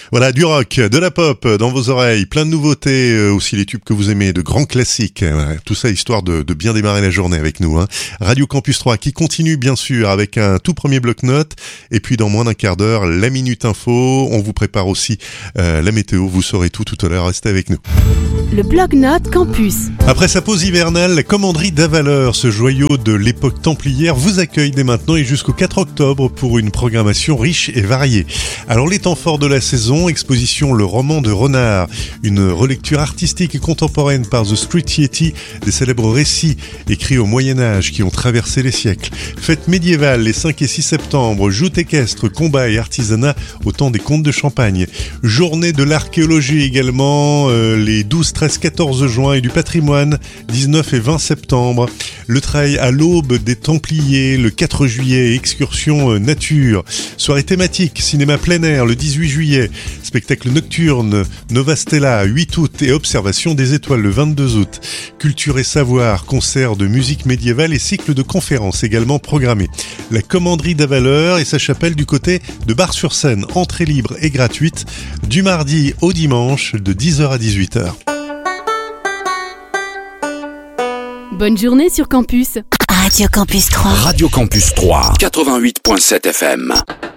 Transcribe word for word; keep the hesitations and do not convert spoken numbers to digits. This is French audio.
Voilà, du rock, de la pop dans vos oreilles, plein de nouveautés, euh, aussi les tubes que vous aimez, de grands classiques. Voilà, tout ça histoire de, de bien démarrer la journée avec nous. Hein. Radio Campus trois qui continue bien sûr avec un tout premier bloc-notes. Et puis dans moins d'un quart d'heure, la Minute Info. On vous prépare aussi euh, la météo. Vous saurez tout tout à l'heure. Restez avec nous. Le bloc-notes Campus. Après sa pause hivernale, la commanderie d'Avaleur, ce joyau de l'époque templière, vous accueille dès maintenant et jusqu'au quatre octobre pour une programmation riche et variée. Alors les temps forts de la saison, exposition Le Roman de Renard, une relecture artistique et contemporaine par The Street Yeti des célèbres récits écrits au Moyen-Âge qui ont traversé les siècles. Fête médiévale les cinq et six septembre, joutes équestres, combats et artisanat au temps des comtes de Champagne. Journée de l'archéologie également, euh, les douze, treize, quatorze juin et du patrimoine, dix-neuf et vingt septembre. Le trail à l'aube des Templiers, le quatre juillet, excursion euh, nature. Soirée thématique, cinéma plein air le dix-huit juillet. Spectacle nocturne, Nova Stella, huit août et observation des étoiles le vingt-deux août. Culture et savoir, concert de musique médiévale et cycle de conférences également programmés. La commanderie d'Avaleur et sa chapelle du côté de Bar-sur-Seine, entrée libre et gratuite, du mardi au dimanche de dix heures à dix-huit heures. Bonne journée sur Campus. Radio Campus trois. Radio Campus trois, quatre-vingt-huit virgule sept F M.